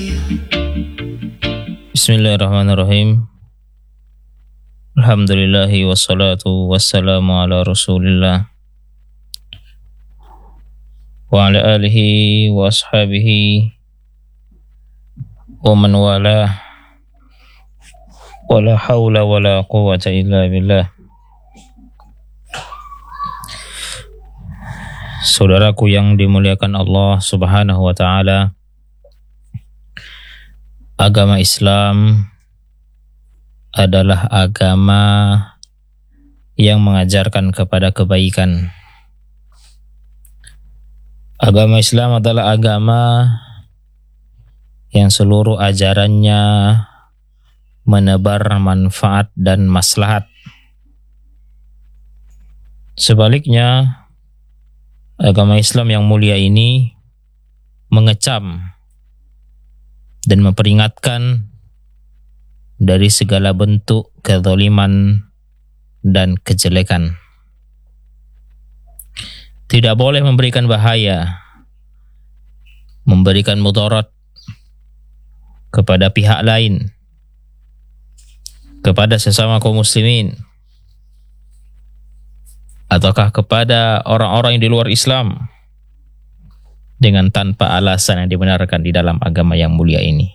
Bismillahirrahmanirrahim. Alhamdulillahi wassalatu wassalamu ala rasulillah wa ala alihi wa ashabihi wa man wala wala hawla wala quwwata illa billah. Saudaraku yang dimuliakan Allah Subhanahu wa ta'ala, agama Islam adalah agama yang mengajarkan kepada kebaikan. Agama Islam adalah agama yang seluruh ajarannya menebar manfaat dan maslahat. Sebaliknya, agama Islam yang mulia ini mengecam dan memperingatkan dari segala bentuk kezaliman dan kejelekan. Tidak boleh memberikan bahaya, memberikan mudarat kepada pihak lain, kepada sesama kaum muslimin, ataukah kepada orang-orang yang di luar Islam dengan tanpa alasan yang dibenarkan di dalam agama yang mulia ini.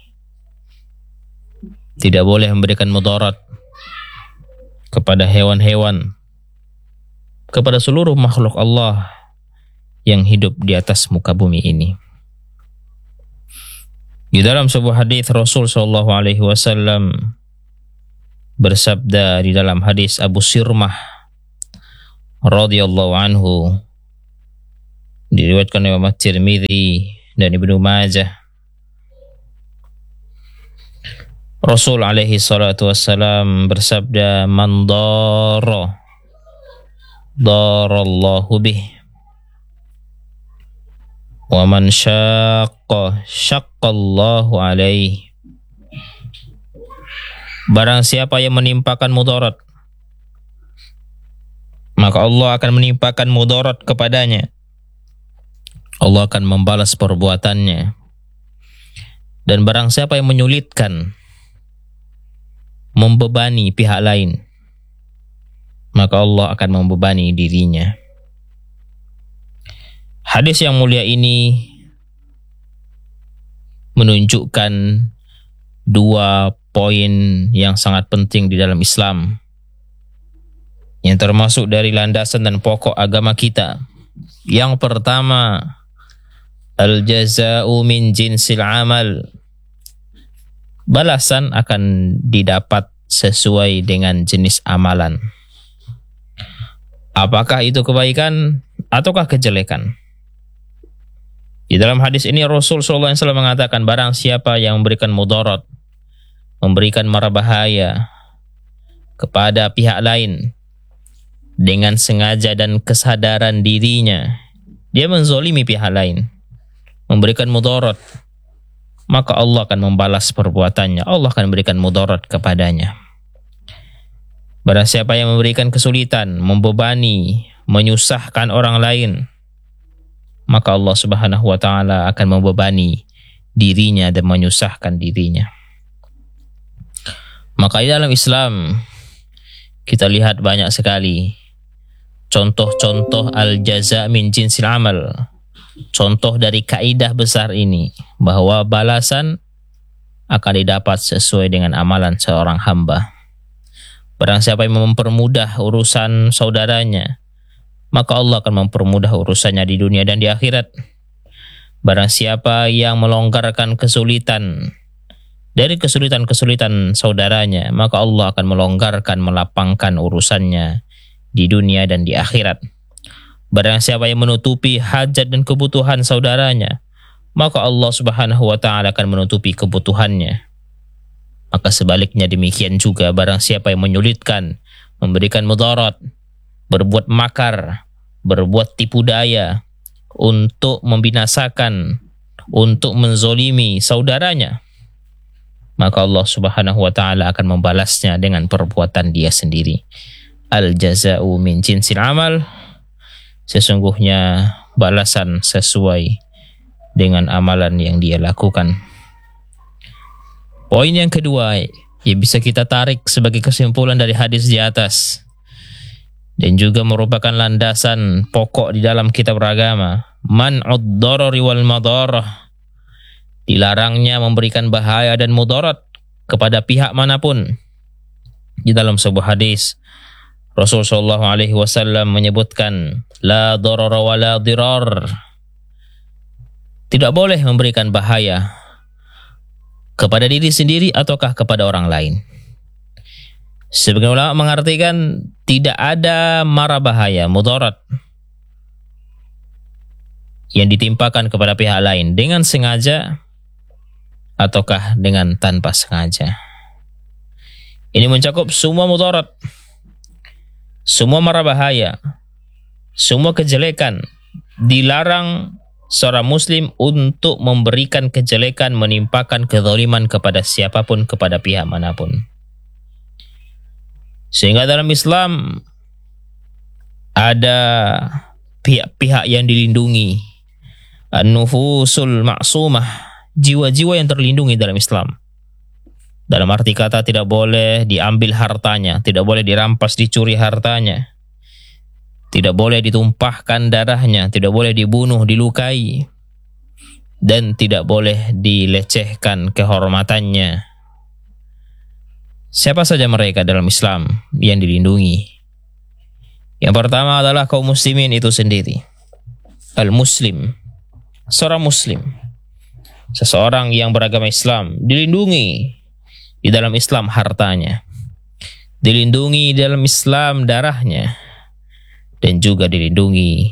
Tidak boleh memberikan mudarat kepada hewan-hewan, kepada seluruh makhluk Allah yang hidup di atas muka bumi ini. Di dalam sebuah hadis Rasul sallallahu alaihi wasallam bersabda di dalam hadis Abu Sirmah radhiyallahu anhu, diriwayatkan oleh Imam Tirmidzi dan Ibnu Majah. Rasul alaihi salatu wassalam bersabda, "Man dara darallahu bih, wa man syaqqa syaqqallahu alaihi." Barang siapa yang menimpakan mudarat, maka Allah akan menimpakan mudarat kepadanya. Allah akan membalas perbuatannya. Dan barang siapa yang menyulitkan, membebani pihak lain, maka Allah akan membebani dirinya. Hadis yang mulia ini menunjukkan dua poin yang sangat penting di dalam Islam, yang termasuk dari landasan dan pokok agama kita. Yang pertama, al-jaza'u min jinsil amal. Balasan akan didapat sesuai dengan jenis amalan. Apakah itu kebaikan ataukah kejelekan? Di dalam hadis ini Rasul SAW mengatakan, barang siapa yang memberikan mudarat, memberikan mara bahaya kepada pihak lain dengan sengaja dan kesadaran dirinya, dia menzolimi pihak lain, memberikan mudarat, maka Allah akan membalas perbuatannya. Allah akan memberikan mudarat kepadanya. Barang siapa yang memberikan kesulitan, membebani, menyusahkan orang lain, maka Allah Subhanahu wa ta'ala akan membebani dirinya dan menyusahkan dirinya. Maka di dalam Islam kita lihat banyak sekali contoh-contoh al-jaza' min jinsil amal. Contoh dari kaidah besar ini, bahwa balasan akan didapat sesuai dengan amalan seorang hamba. Barang siapa yang mempermudah urusan saudaranya, maka Allah akan mempermudah urusannya di dunia dan di akhirat. Barang siapa yang melonggarkan kesulitan dari kesulitan-kesulitan saudaranya, maka Allah akan melonggarkan, melapangkan urusannya di dunia dan di akhirat. Barang siapa yang menutupi hajat dan kebutuhan saudaranya, maka Allah Subhanahu wa ta'ala akan menutupi kebutuhannya. Maka sebaliknya demikian juga, barang siapa yang menyulitkan, memberikan mudarat, berbuat makar, berbuat tipu daya untuk membinasakan, untuk menzolimi saudaranya, maka Allah Subhanahu wa ta'ala akan membalasnya dengan perbuatan dia sendiri. Al-jaza'u min jinsil amal. Sesungguhnya balasan sesuai dengan amalan yang dia lakukan. Poin yang kedua yang bisa kita tarik sebagai kesimpulan dari hadis di atas dan juga merupakan landasan pokok di dalam kitab agama, man'ud darari wal madarah, dilarangnya memberikan bahaya dan mudarat kepada pihak manapun. Di dalam sebuah hadis Rasulullah SAW menyebutkan la darara wa la dirar, tidak boleh memberikan bahaya kepada diri sendiri ataukah kepada orang lain. Sebagian ulama mengartikan tidak ada mara bahaya, mudarat, yang ditimpakan kepada pihak lain dengan sengaja ataukah dengan tanpa sengaja. Ini mencakup semua mudarat, semua mara bahaya, semua kejelekan. Dilarang seorang muslim untuk memberikan kejelekan, menimpakan kezaliman kepada siapapun, kepada pihak manapun. Sehingga dalam Islam ada pihak-pihak yang dilindungi, an-nufusul ma'sumah, jiwa-jiwa yang terlindungi dalam Islam. Dalam arti kata tidak boleh diambil hartanya, tidak boleh dirampas, dicuri hartanya, tidak boleh ditumpahkan darahnya, tidak boleh dibunuh, dilukai, dan tidak boleh dilecehkan kehormatannya. Siapa saja mereka dalam Islam yang dilindungi? Yang pertama adalah kaum muslimin itu sendiri. Al-muslim, seorang muslim, seseorang yang beragama Islam, dilindungi di dalam Islam hartanya, dilindungi di dalam Islam darahnya, dan juga dilindungi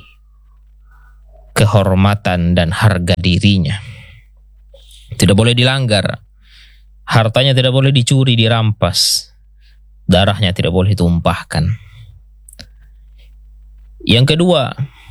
kehormatan dan harga dirinya. Tidak boleh dilanggar, hartanya tidak boleh dicuri, dirampas, darahnya tidak boleh ditumpahkan. Yang kedua,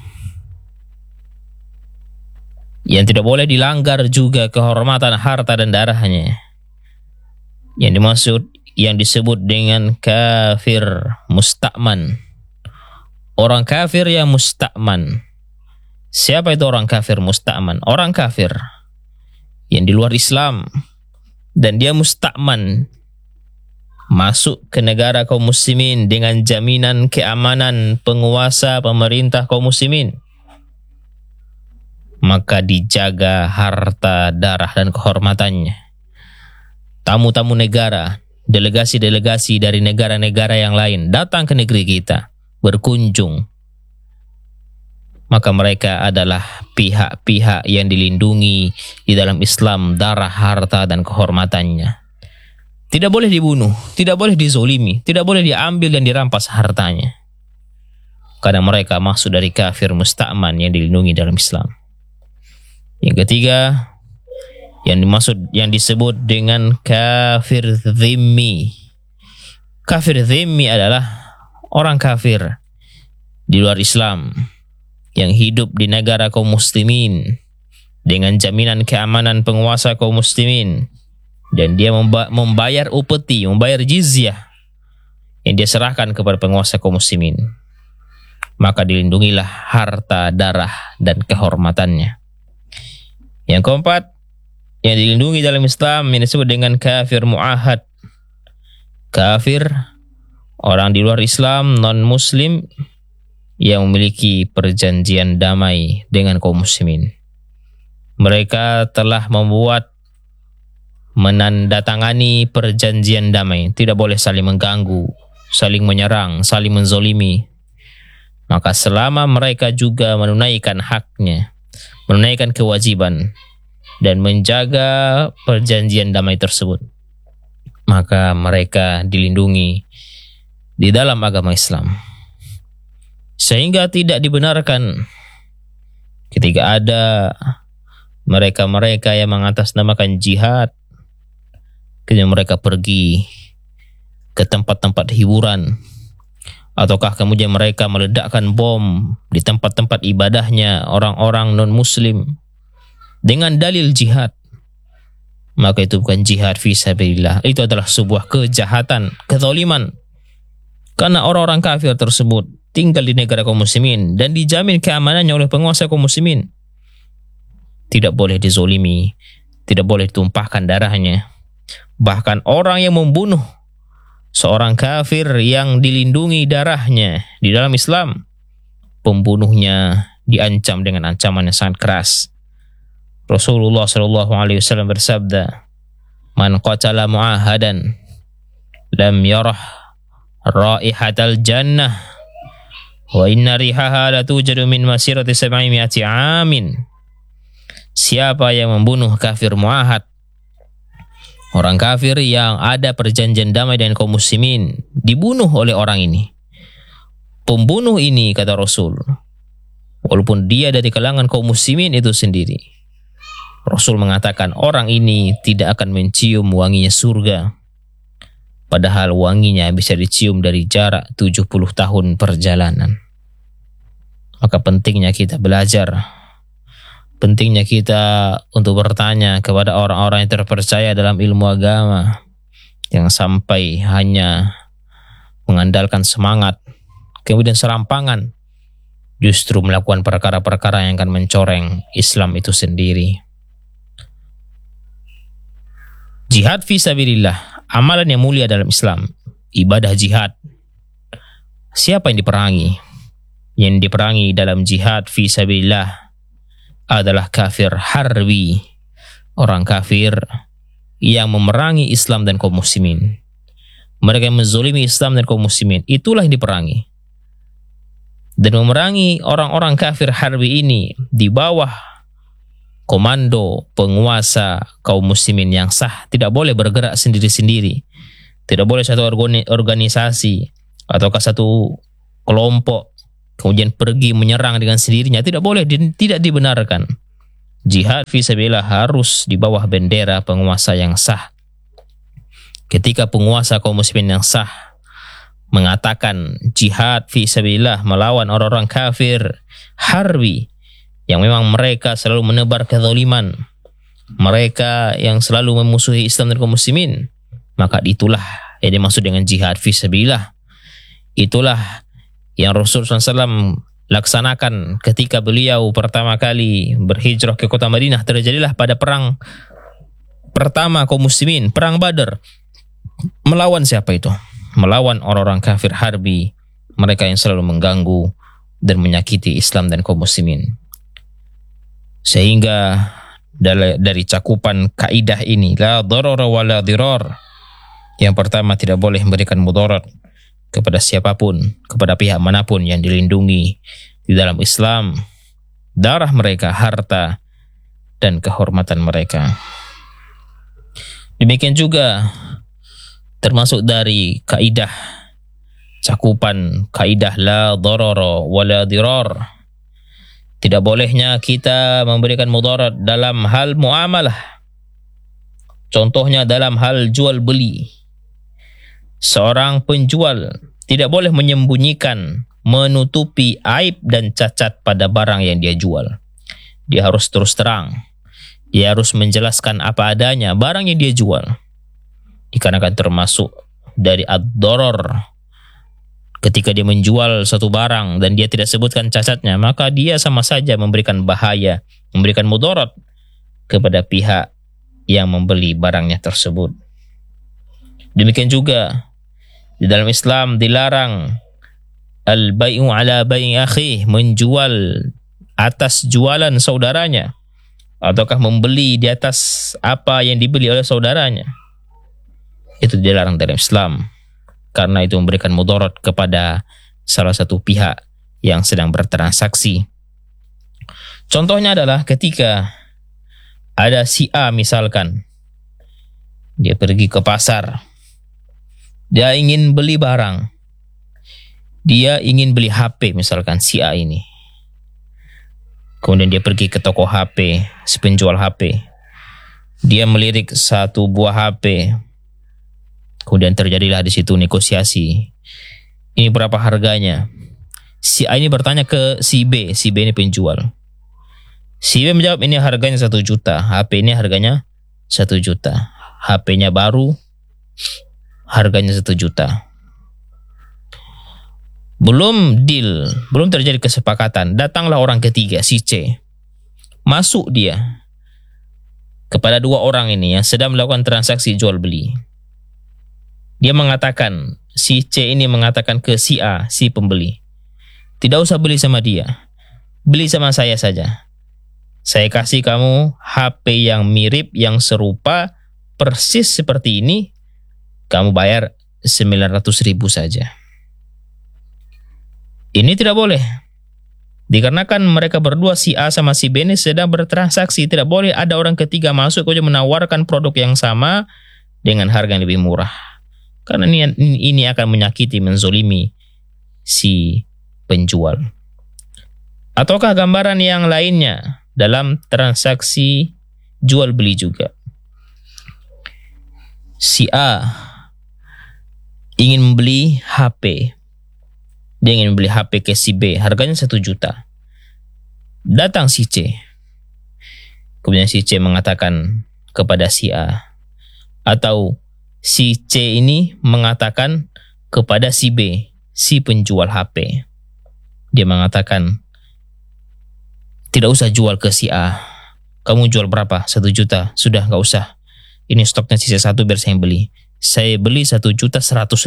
yang tidak boleh dilanggar juga kehormatan harta dan darahnya, yang dimaksud, yang disebut dengan kafir musta'man. Orang kafir yang musta'man. Siapa itu orang kafir musta'man? Orang kafir yang di luar Islam dan dia musta'man, masuk ke negara kaum muslimin dengan jaminan keamanan penguasa pemerintah kaum muslimin, maka dijaga harta, darah, dan kehormatannya. Tamu-tamu negara, delegasi-delegasi dari negara-negara yang lain datang ke negeri kita, berkunjung, maka mereka adalah pihak-pihak yang dilindungi di dalam Islam, darah, harta, dan kehormatannya. Tidak boleh dibunuh, tidak boleh dizolimi, tidak boleh diambil dan dirampas hartanya, karena mereka masuk dari kafir musta'man yang dilindungi dalam Islam. Yang ketiga, yang dimaksud, yang disebut dengan kafir dhimmi. Kafir dhimmi adalah orang kafir di luar Islam yang hidup di negara kaum muslimin dengan jaminan keamanan penguasa kaum muslimin, dan dia membayar upeti, membayar jizyah yang dia serahkan kepada penguasa kaum muslimin, maka dilindungilah harta, darah, dan kehormatannya. Yang keempat, yang dilindungi dalam Islam yang disebut dengan kafir mu'ahad. Kafir, orang di luar Islam, non-muslim, yang memiliki perjanjian damai dengan kaum muslimin. Mereka telah menandatangani perjanjian damai, tidak boleh saling mengganggu, saling menyerang, saling menzolimi. Maka selama mereka juga menunaikan haknya, menunaikan kewajiban, dan menjaga perjanjian damai tersebut, maka mereka dilindungi di dalam agama Islam. Sehingga tidak dibenarkan ketika ada mereka-mereka yang mengatasnamakan jihad, kemudian mereka pergi ke tempat-tempat hiburan, ataukah kemudian mereka meledakkan bom di tempat-tempat ibadahnya orang-orang non-muslim dengan dalil jihad, maka itu bukan jihad fi sabilillah. Itu adalah sebuah kejahatan, kezaliman, karena orang-orang kafir tersebut tinggal di negara kaum muslimin dan dijamin keamanannya oleh penguasa kaum muslimin. Tidak boleh dizolimi, tidak boleh ditumpahkan darahnya, Bahkan orang yang membunuh seorang kafir yang dilindungi darahnya di dalam Islam, pembunuhnya diancam dengan ancaman yang sangat keras. Rasulullah SAW bersabda, "Man qatala mu'ahadan lam yarah raihatal jannah wa inna rihaha la tujadu min masirati 700 amin." Siapa yang membunuh kafir muahad, orang kafir yang ada perjanjian damai dengan kaum muslimin, dibunuh oleh orang ini. Pembunuh ini, kata Rasul, walaupun dia dari kalangan kaum muslimin itu sendiri, Rasul mengatakan orang ini tidak akan mencium wanginya surga. Padahal wanginya bisa dicium dari jarak 70 tahun perjalanan. Maka pentingnya kita belajar. Pentingnya kita untuk bertanya kepada orang-orang yang terpercaya dalam ilmu agama. Yang sampai hanya mengandalkan semangat, kemudian serampangan, justru melakukan perkara-perkara yang akan mencoreng Islam itu sendiri. Jihad fisabilillah, amalan yang mulia dalam Islam, ibadah jihad. Siapa yang diperangi? Yang diperangi dalam jihad fisabilillah adalah kafir harbi, orang kafir yang memerangi Islam dan kaum muslimin. Mereka yang menzalimi Islam dan kaum muslimin, itulah yang diperangi. Dan memerangi orang-orang kafir harbi ini di bawah komando penguasa kaum muslimin yang sah, tidak boleh bergerak sendiri-sendiri, tidak boleh satu organisasi ataukah satu kelompok kemudian pergi menyerang dengan sendirinya, tidak boleh, tidak dibenarkan. Jihad fisabilillah harus di bawah bendera penguasa yang sah. Ketika penguasa kaum muslimin yang sah mengatakan jihad fisabilillah melawan orang-orang kafir harbi, yang memang mereka selalu menebar kezaliman, mereka yang selalu memusuhi Islam dan kaum muslimin, maka itulah yang dimaksud dengan jihad fisabilillah. Itulah yang Rasulullah SAW laksanakan ketika beliau pertama kali berhijrah ke kota Madinah. Terjadilah pada perang pertama kaum muslimin, perang Badar. Melawan siapa itu? Melawan orang-orang kafir harbi, mereka yang selalu mengganggu dan menyakiti Islam dan kaum muslimin. Sehingga dari cakupan kaidah ini, la darara wa la dirar, yang pertama tidak boleh memberikan mudarat kepada siapapun, kepada pihak manapun yang dilindungi di dalam Islam, darah mereka, harta, dan kehormatan mereka. Demikian juga termasuk dari kaidah, cakupan kaidah la darara wa la dirar, tidak bolehnya kita memberikan mudarat dalam hal muamalah. Contohnya dalam hal jual beli. Seorang penjual tidak boleh menyembunyikan, menutupi aib dan cacat pada barang yang dia jual. Dia harus terus terang. Dia harus menjelaskan apa adanya barang yang dia jual. Dikarenakan termasuk dari ad-darar. Ketika dia menjual satu barang dan dia tidak sebutkan cacatnya, maka dia sama saja memberikan bahaya, memberikan mudarat kepada pihak yang membeli barangnya tersebut. Demikian juga di dalam Islam dilarang al-bai'u ala bai'i akhih, menjual atas jualan saudaranya, ataukah membeli di atas apa yang dibeli oleh saudaranya. Itu dilarang dalam Islam, karena itu memberikan mudarat kepada salah satu pihak yang sedang bertransaksi. Contohnya adalah ketika ada si A misalkan, dia pergi ke pasar, dia ingin beli barang, dia ingin beli HP misalkan, si A ini. Kemudian dia pergi ke toko HP, si penjual HP, dia melirik satu buah HP. Kemudian terjadilah di situ negosiasi. Ini berapa harganya? Si A ini bertanya ke si B ini penjual. Si B menjawab ini harganya 1 juta, HP ini harganya 1 juta. HP-nya baru, harganya 1 juta. Belum deal, belum terjadi kesepakatan. Datanglah orang ketiga, si C. Masuk dia kepada dua orang ini yang sedang melakukan transaksi jual beli. Dia mengatakan, si C ini mengatakan ke si A, si pembeli, tidak usah beli sama dia, beli sama saya saja. Saya kasih kamu HP yang mirip, yang serupa, persis seperti ini, kamu bayar 900.000 saja. Ini tidak boleh. Dikarenakan mereka berdua, si A sama si B ini sedang bertransaksi. Tidak boleh ada orang ketiga masuk kemudian menawarkan produk yang sama dengan harga yang lebih murah. Karena ini akan menyakiti, menzolimi si penjual. Ataukah gambaran yang lainnya dalam transaksi jual beli juga. Si A ingin membeli HP. Dia ingin beli HP ke si B, harganya 1 juta. Datang si C. Kemudian si C mengatakan kepada si A. Atau si C ini mengatakan kepada si B, si penjual HP. Dia mengatakan, tidak usah jual ke si A. Kamu jual berapa? 1 juta. Sudah, nggak usah. Ini stoknya sisa 1 biar saya yang beli. Saya beli 1.100.000.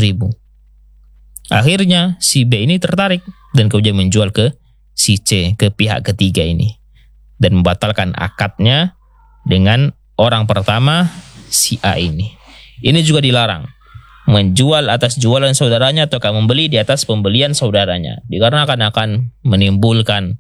Akhirnya si B ini tertarik dan kemudian menjual ke si C, ke pihak ketiga ini, dan membatalkan akadnya dengan orang pertama, si A ini. Ini juga dilarang, menjual atas jualan saudaranya atau membeli di atas pembelian saudaranya, dikarenakan akan menimbulkan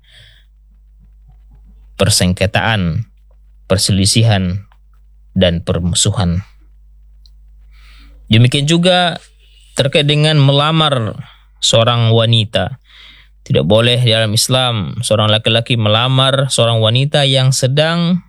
persengketaan, perselisihan, dan permusuhan. Demikian juga terkait dengan melamar seorang wanita. Tidak boleh dalam Islam seorang laki-laki melamar seorang wanita yang sedang